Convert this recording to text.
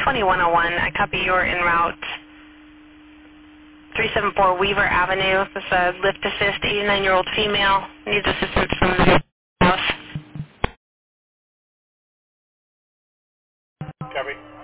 2101. I copy you're en route 374 Weaver Avenue. This is a lift assist, 89-year-old female. Needs assistance from the house. Copy.